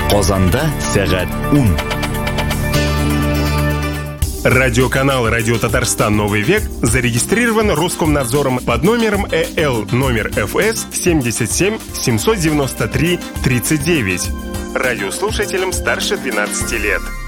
Казанда сәгать 10. Радиоканал «Радио Татарстан. Новый век» зарегистрирован Роскомнадзором под номером ЭЛ номер ФС 77 793 39. Радиослушателям старше 12 лет.